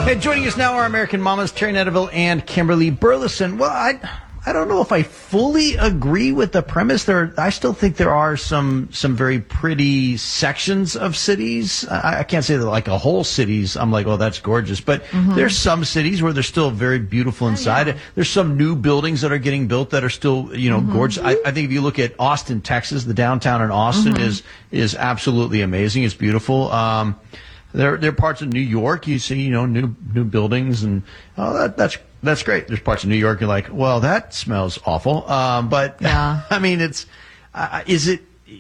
And joining us now are American Mamas, Terry Netterville and Kimberly Burleson. Well, I don't know if I fully agree with the premise. I still think there are some very pretty sections of cities. I can't say that like a whole cities, I'm like, oh, that's gorgeous. But there's some cities where they're still very beautiful inside. Yeah. There's some new buildings that are getting built that are still, gorgeous. I think if you look at Austin, Texas, the downtown in Austin is absolutely amazing. It's beautiful. There are parts of New York you see, new buildings, and that's great. There's parts of New York you're like, well, that smells awful. But yeah. I mean, it's is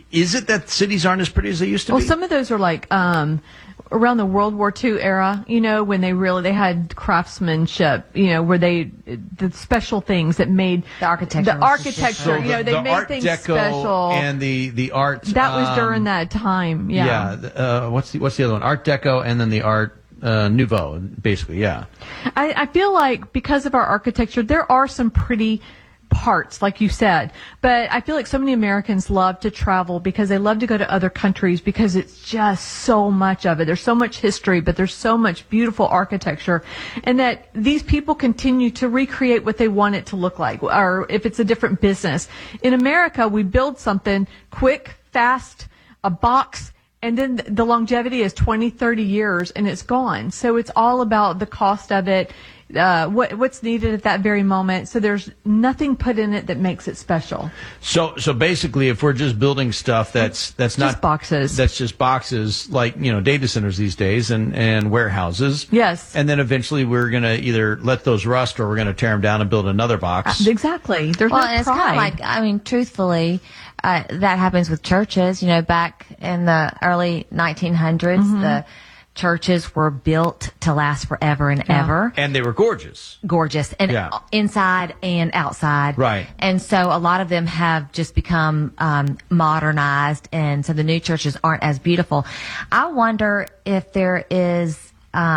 it that cities aren't as pretty as they used to be? Well, some of those are like around the World War II era, when they had craftsmanship, where the special things that made the architecture. So they made Art things Deco special. And the art that was during that time. Yeah. Yeah. What's the other one? Art Deco and then the Art Nouveau, basically. Yeah. I feel like because of our architecture, there are some pretty parts, like you said, but I feel like so many Americans love to travel because they love to go to other countries because it's just so much of it. There's so much history, but there's so much beautiful architecture, and that these people continue to recreate what they want it to look like, or if it's a different business. In America, we build something quick, fast, a box, and then the longevity is 20, 30 years and it's gone. So it's all about the cost of it, what's needed at that very moment. So there's nothing put in it that makes it special. So basically, if we're just building stuff that's not just boxes, that's just boxes, like data centers these days and warehouses. Yes. And then eventually we're going to either let those rust or we're going to tear them down and build another box. Exactly. There's no and it's kind of like, truthfully, that happens with churches. Back in the early 1900s, the churches were built to last forever and ever. And they were gorgeous. And inside and outside. Right. And so a lot of them have just become modernized, and so the new churches aren't as beautiful. I wonder if there is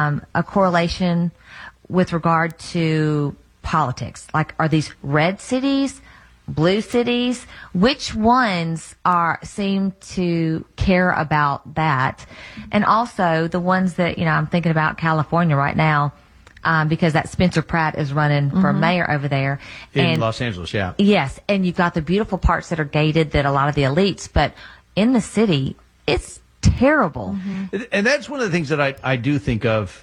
a correlation with regard to politics. Like, are these red cities, blue cities? Which ones seem to care about that? And also the ones that, I'm thinking about California right now, because that Spencer Pratt is running for mayor over there. In Los Angeles, yeah. Yes, and you've got the beautiful parts that are gated, that a lot of the elites, but in the city, it's terrible. And that's one of the things that I do think of,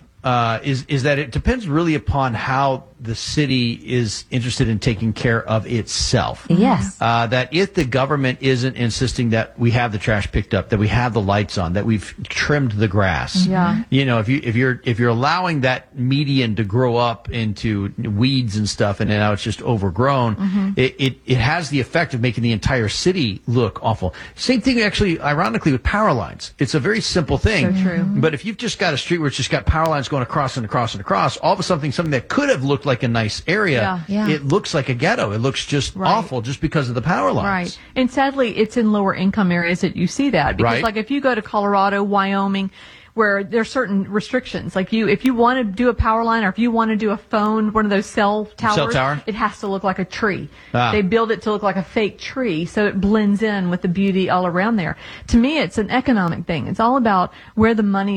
is that it depends really upon how the city is interested in taking care of itself. Yes. That if the government isn't insisting that we have the trash picked up, that we have the lights on, that we've trimmed the grass. Yeah. If you're allowing that median to grow up into weeds and stuff, and now it's just overgrown, it has the effect of making the entire city look awful. Same thing, actually, ironically, with power lines. It's a very simple thing. So true. But if you've just got a street where it's just got power lines going across and across and across, all of a sudden something that could have looked like a nice area, it looks like a ghetto. It looks just awful just because of the power lines. Right. And sadly, it's in lower income areas that you see that. Because like if you go to Colorado, Wyoming, where there's certain restrictions, like if you want to do a power line, or if you want to do a phone, one of those cell towers, it has to look like a tree. They build it to look like a fake tree, so it blends in with the beauty all around there. To me, it's an economic thing. It's all about where the money